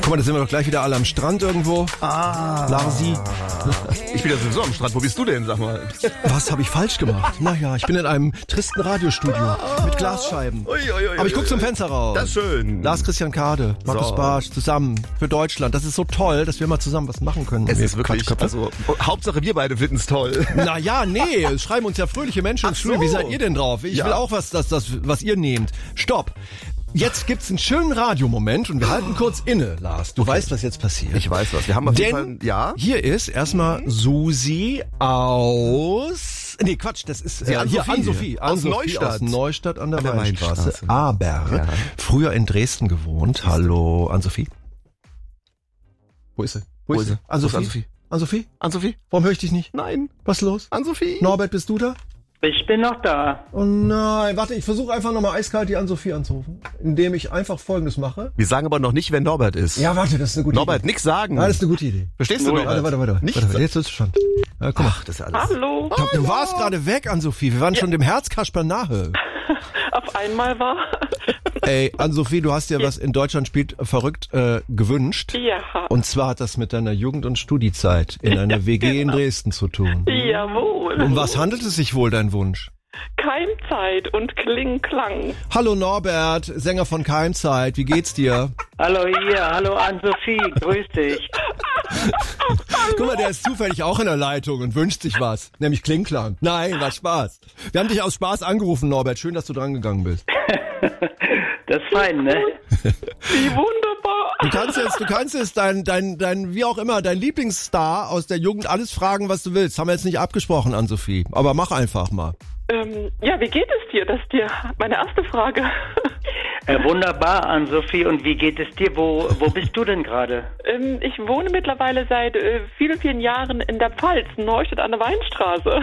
Guck mal, da sind wir doch gleich wieder alle am Strand irgendwo. Larsi. Ich bin ja sowieso am Strand. Wo bist du denn, sag mal? Was habe ich falsch gemacht? Naja, ich bin in einem tristen Radiostudio mit Glasscheiben. Aber ich gucke zum Fenster raus. Das ist schön. Lars Christian Kade, Markus Bartsch, zusammen für Deutschland. Das ist so toll, dass wir mal zusammen was machen können. Es ist wirklich, also Hauptsache wir beide finden es toll. Naja, nee, es schreiben uns ja fröhliche Menschen ins Studio. Wie seid ihr denn drauf? Ich will auch was ihr nehmt. Stopp. Jetzt gibt's einen schönen Radiomoment und wir halten kurz inne, Lars. Du weißt, was jetzt passiert. Ich weiß was. Wir haben auf jeden Fall, ja. Hier ist erstmal Susi aus... Nee, Quatsch, das ist hier Ann-Sophie. Aus Neustadt. Aus Neustadt an der Weinstraße. Aber früher in Dresden gewohnt. Hallo, Ann-Sophie. Wo ist sie? Ann-Sophie? Ann-Sophie? Ann-Sophie? Warum höre ich dich nicht? Nein. Was ist los? Ann-Sophie? Norbert, bist du da? Ich bin noch da. Oh nein, warte, ich versuche einfach nochmal eiskalt die Ann-Sophie anzurufen, indem ich einfach Folgendes mache. Wir sagen aber noch nicht, wer Norbert ist. Ja, warte, das ist eine gute Norbert, Idee. nix sagen. Ja, das ist eine gute Idee. Verstehst du, Norbert? Warte. Nicht Warte, jetzt ist es schon. Guck mal. Ach, das ist ja alles. Hallo. Du warst gerade weg, Ann-Sophie. Wir waren schon dem Herzkasper nahe. Auf einmal war. Ey, Ann-Sophie, du hast dir was in Deutschland spielt verrückt gewünscht. Ja. Und zwar hat das mit deiner Jugend- und Studiezeit in einer WG in Dresden zu tun. Jawohl. Um was handelt es sich wohl, dein Wunsch? Keimzeit und Kling-Klang. Hallo Norbert, Sänger von Keimzeit, wie geht's dir? Hallo hier, hallo Ann-Sophie, grüß dich. Guck mal, der ist zufällig auch in der Leitung und wünscht sich was, nämlich Klingklang. Nein, war Spaß. Wir haben dich aus Spaß angerufen, Norbert, schön, dass du dran gegangen bist. Das ist fein, ne? Wie wunderbar. Du kannst jetzt dein wie auch immer, dein Lieblingsstar aus der Jugend alles fragen, was du willst. Haben wir jetzt nicht abgesprochen, Ann-Sophie, aber mach einfach mal. Ja, wie geht es dir? Das ist dir meine erste Frage. Wunderbar, Ann-Sophie. Und wie geht es dir? Wo bist du denn gerade? Ich wohne mittlerweile seit vielen, vielen Jahren in der Pfalz, Neustadt an der Weinstraße.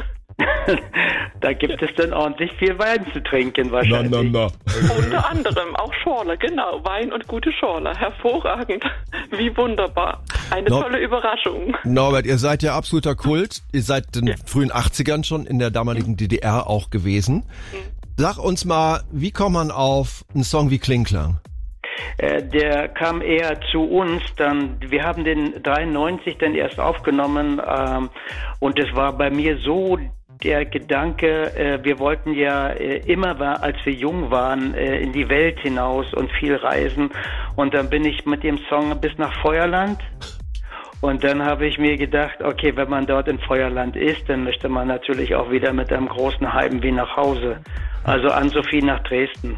Da gibt es dann ordentlich viel Wein zu trinken wahrscheinlich. Na. Unter anderem auch Schorle, genau. Wein und gute Schorle. Hervorragend. Wie wunderbar. Eine tolle Überraschung. Norbert, ihr seid ja absoluter Kult. Ihr seid in den frühen 80ern schon in der damaligen DDR auch gewesen. Sag uns mal, wie kommt man auf einen Song wie Klingklang? Der kam eher zu uns dann. Wir haben den 93 dann erst aufgenommen und es war bei mir so der Gedanke, wir wollten ja immer, als wir jung waren, in die Welt hinaus und viel reisen. Und dann bin ich mit dem Song bis nach Feuerland. Und dann habe ich mir gedacht, okay, wenn man dort in Feuerland ist, dann möchte man natürlich auch wieder mit einem großen Heimweh nach Hause. Also Ann-Sophie nach Dresden.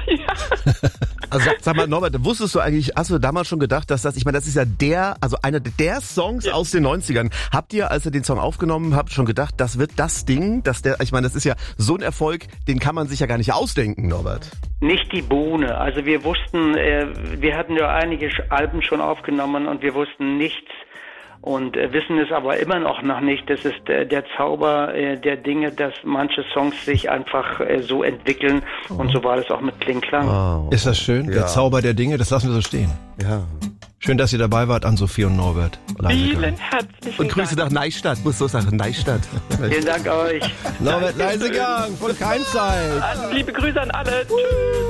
Also sag mal, Norbert, wusstest du eigentlich, hast du damals schon gedacht, dass das, ich meine, das ist ja einer der Songs aus den 90ern. Habt ihr, als ihr den Song aufgenommen habt, schon gedacht, das wird das Ding, ich meine, das ist ja so ein Erfolg, den kann man sich ja gar nicht ausdenken, Norbert. Nicht die Bohne. Also wir wussten, wir hatten ja einige Alben schon aufgenommen und wir wussten nichts. Und wissen es aber immer noch nicht. Das ist der Zauber der Dinge, dass manche Songs sich einfach so entwickeln. Und so war das auch mit Klingklang. Oh. Ist das schön? Ja. Der Zauber der Dinge, das lassen wir so stehen. Ja. Schön, dass ihr dabei wart, Ann-Sophie und Norbert. Vielen herzlichen Und Grüße Dank. nach Neustadt, muss so sagen, Neustadt. Vielen Dank euch. Norbert Leisegang von Keimzeit. Liebe Grüße an alle. Tschüss.